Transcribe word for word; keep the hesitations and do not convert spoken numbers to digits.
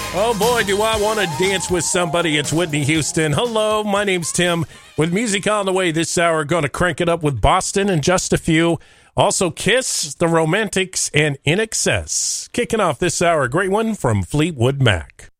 Oh boy, do I want to dance with somebody. It's Whitney Houston. Hello, my name's Tim. With music on the way this hour, going to crank it up with Boston in just a few. Also, Kiss, The Romantics, and In Excess. Kicking off this hour, a great one from Fleetwood Mac.